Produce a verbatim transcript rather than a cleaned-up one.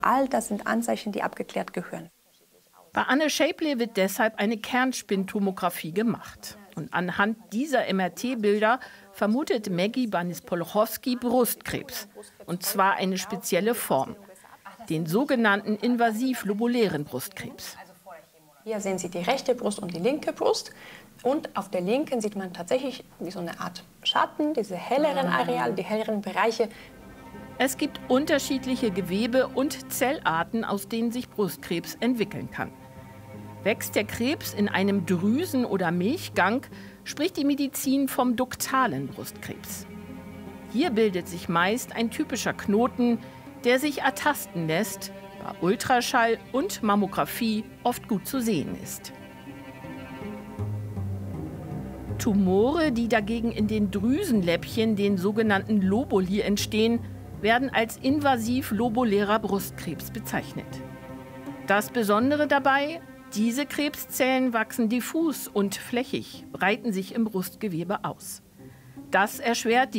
All das sind Anzeichen, die abgeklärt gehören. Bei Anne Schäble wird deshalb eine Kernspintomographie gemacht. Und anhand dieser M R T-Bilder vermutet Maggie Banis-Polochowski Brustkrebs. Und zwar eine spezielle Form, den sogenannten invasiv-lobulären Brustkrebs. Hier sehen Sie die rechte Brust und die linke Brust. Und auf der linken sieht man tatsächlich wie so eine Art Schatten, diese helleren Areale, die helleren Bereiche. Es gibt unterschiedliche Gewebe und Zellarten, aus denen sich Brustkrebs entwickeln kann. Wächst der Krebs in einem Drüsen- oder Milchgang, spricht die Medizin vom duktalen Brustkrebs. Hier bildet sich meist ein typischer Knoten, der sich ertasten lässt, bei Ultraschall und Mammographie oft gut zu sehen ist. Tumore, die dagegen in den Drüsenläppchen, den sogenannten Lobuli, entstehen, werden als invasiv-lobulärer Brustkrebs bezeichnet. Das Besondere dabei: Diese Krebszellen wachsen diffus und flächig, breiten sich im Brustgewebe aus. Das erschwert die